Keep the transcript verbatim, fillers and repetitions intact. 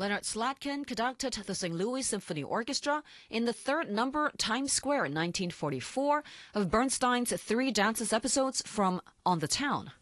Leonard Slatkin conducted the Saint Louis Symphony Orchestra in the third number Times Square in nineteen forty-four of Bernstein's Three Dances episodes from On the Town.